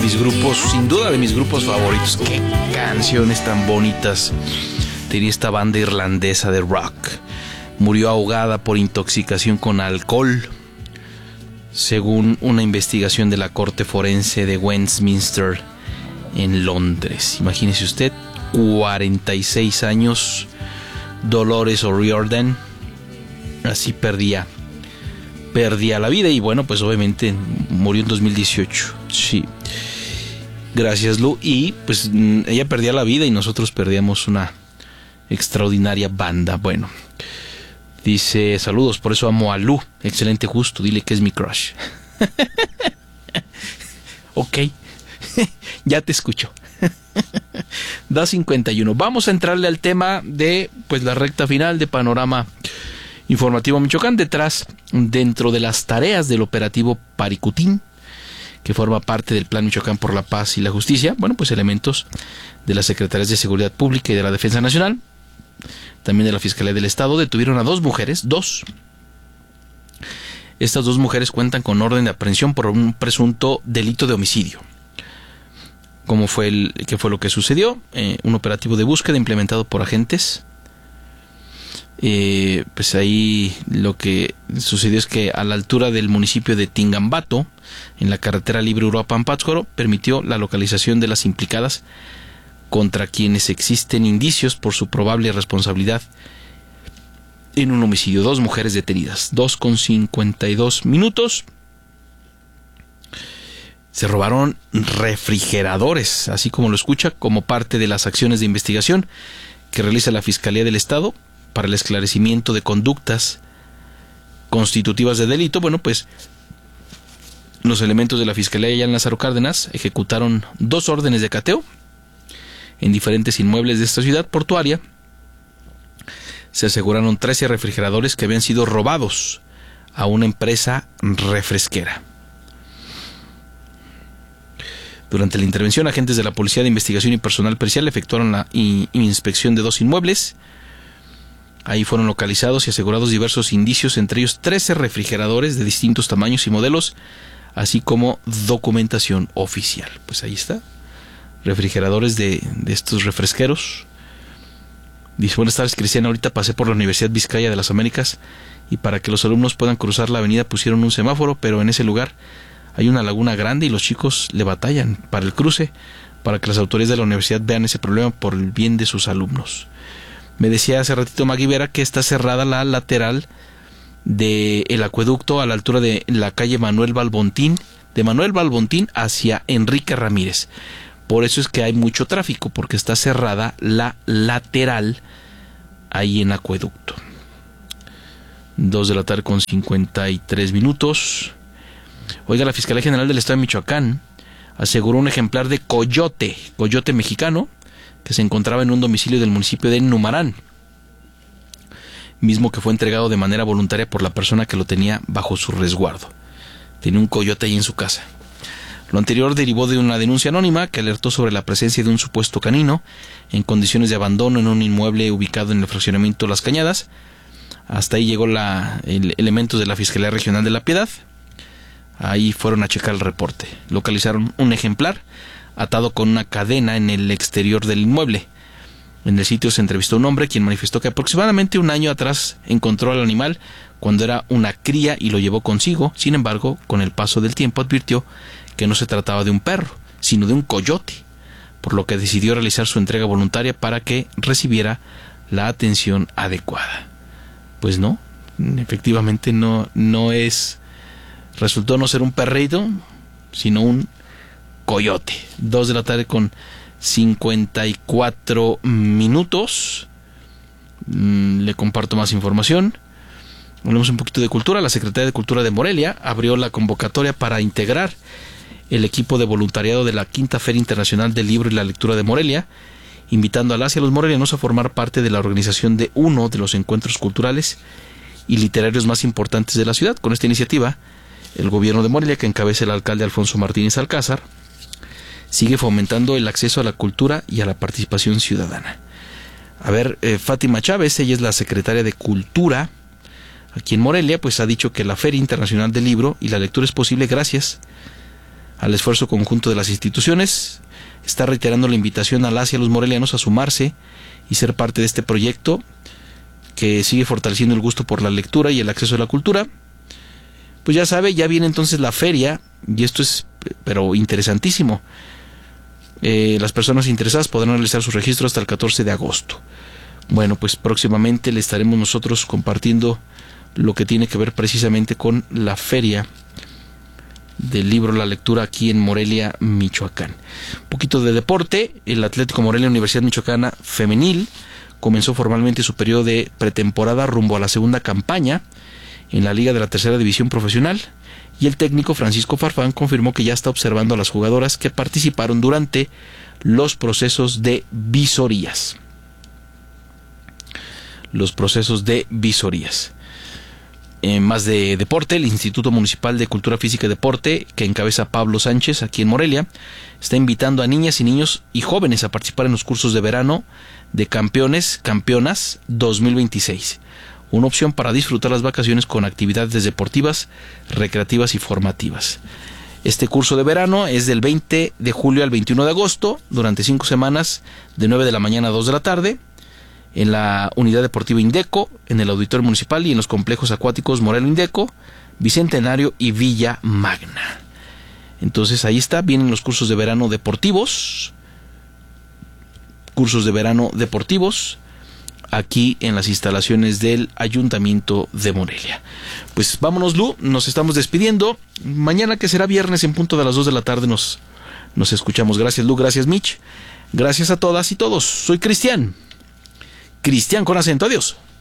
mis grupos, sin duda de mis grupos favoritos. Qué canciones tan bonitas tenía esta banda irlandesa de rock. Murió ahogada por intoxicación con alcohol, según una investigación de la Corte Forense de Westminster en Londres. Imagínese usted, 46 años, Dolores O'Riordan, así perdía la vida. Y bueno, pues obviamente murió en 2018. Sí, gracias, Lu. Y pues ella perdía la vida y nosotros perdíamos una extraordinaria banda. Bueno, dice: saludos, por eso amo a Lu, excelente gusto, dile que es mi crush. Ok, ya te escucho. 2:51. Vamos a entrarle al tema de pues la recta final de Panorama Informativo Michoacán. Dentro de las tareas del operativo Paricutín, que forma parte del Plan Michoacán por la Paz y la Justicia, bueno, pues elementos de las Secretarías de Seguridad Pública y de la Defensa Nacional, también de la Fiscalía del Estado, detuvieron a dos mujeres. Estas dos mujeres cuentan con orden de aprehensión por un presunto delito de homicidio. ¿Qué fue lo que sucedió? Un operativo de búsqueda implementado por agentes. Pues ahí lo que sucedió es que a la altura del municipio de Tingambato, en la carretera libre Uruapan-Pátzcuaro, permitió la localización de las implicadas, contra quienes existen indicios por su probable responsabilidad en un homicidio. Dos mujeres detenidas. 2:52. Se robaron refrigeradores, así como lo escucha, como parte de las acciones de investigación que realiza la Fiscalía del Estado para el esclarecimiento de conductas constitutivas de delito. Bueno, pues los elementos de la Fiscalía allá en Lázaro Cárdenas ejecutaron 2 órdenes de cateo en diferentes inmuebles de esta ciudad portuaria. Se aseguraron 13 refrigeradores que habían sido robados a una empresa refresquera. Durante la intervención, agentes de la Policía de Investigación y personal pericial efectuaron la inspección de 2 inmuebles. Ahí fueron localizados y asegurados diversos indicios, entre ellos 13 refrigeradores de distintos tamaños y modelos, así como documentación oficial. Pues ahí está, refrigeradores de estos refresqueros. Dice: buenas tardes, Cristian, ahorita pasé por la Universidad Vizcaya de las Américas y para que los alumnos puedan cruzar la avenida pusieron un semáforo, pero en ese lugar hay una laguna grande y los chicos le batallan para el cruce, para que las autoridades de la universidad vean ese problema por el bien de sus alumnos. Me decía hace ratito Magui Vera que está cerrada la lateral del acueducto a la altura de la calle Manuel Balbontín, de Manuel Balbontín hacia Enrique Ramírez. Por eso es que hay mucho tráfico, porque está cerrada la lateral ahí en acueducto. 2:53. Oiga, la Fiscalía General del Estado de Michoacán aseguró un ejemplar de coyote mexicano, que se encontraba en un domicilio del municipio de Numarán, mismo que fue entregado de manera voluntaria por la persona que lo tenía bajo su resguardo. Tenía un coyote ahí en su casa. Lo anterior derivó de una denuncia anónima que alertó sobre la presencia de un supuesto canino en condiciones de abandono en un inmueble ubicado en el fraccionamiento Las Cañadas. Hasta ahí llegó elementos de la Fiscalía Regional de La Piedad. Ahí fueron a checar el reporte. Localizaron un ejemplar atado con una cadena en el exterior del inmueble. En el sitio se entrevistó a un hombre quien manifestó que aproximadamente un año atrás encontró al animal cuando era una cría y lo llevó consigo. Sin embargo, con el paso del tiempo advirtió que no se trataba de un perro, sino de un coyote, por lo que decidió realizar su entrega voluntaria para que recibiera la atención adecuada. Pues no, efectivamente no es, resultó no ser un perrito, sino un coyote. 2:54. Le comparto más información. Hablemos un poquito de cultura. La Secretaría de Cultura de Morelia abrió la convocatoria para integrar el equipo de voluntariado de la Quinta Feria Internacional del Libro y la Lectura de Morelia, invitando a las y a los morelianos a formar parte de la organización de uno de los encuentros culturales y literarios más importantes de la ciudad. Con esta iniciativa, el gobierno de Morelia, que encabeza el alcalde Alfonso Martínez Alcázar, sigue fomentando el acceso a la cultura y a la participación ciudadana. A ver, Fátima Chávez, ella es la secretaria de Cultura aquí en Morelia, pues ha dicho que la Feria Internacional del Libro y la Lectura es posible gracias al esfuerzo conjunto de las instituciones. Está reiterando la invitación a las y a los morelianos a sumarse y ser parte de este proyecto que sigue fortaleciendo el gusto por la lectura y el acceso a la cultura. Pues ya sabe, ya viene entonces la feria, y esto es pero interesantísimo. Las personas interesadas podrán realizar su registro hasta el 14 de agosto. Bueno, pues próximamente le estaremos nosotros compartiendo lo que tiene que ver precisamente con la feria del libro La Lectura aquí en Morelia, Michoacán. Un poquito de deporte. El Atlético Morelia Universidad Michoacana Femenil comenzó formalmente su periodo de pretemporada rumbo a la segunda campaña en la Liga de la Tercera División Profesional, y el técnico Francisco Farfán confirmó que ya está observando a las jugadoras que participaron durante los procesos de visorías. Más de deporte, el Instituto Municipal de Cultura Física y Deporte, que encabeza Pablo Sánchez aquí en Morelia, está invitando a niñas y niños y jóvenes a participar en los cursos de verano de campeonas 2026. Una opción para disfrutar las vacaciones con actividades deportivas, recreativas y formativas. Este curso de verano es del 20 de julio al 21 de agosto, durante 5 semanas, de 9 de la mañana a 2 de la tarde, en la Unidad Deportiva Indeco, en el Auditorio Municipal y en los complejos acuáticos Morelia Indeco, Bicentenario y Villa Magna. Entonces ahí está, vienen los cursos de verano deportivos, aquí en las instalaciones del Ayuntamiento de Morelia. Pues vámonos, Lu, nos estamos despidiendo. Mañana, que será viernes, en punto de las 2 de la tarde, nos escuchamos. Gracias, Lu, gracias, Mitch. Gracias a todas y todos. Soy Cristian con acento. Adiós.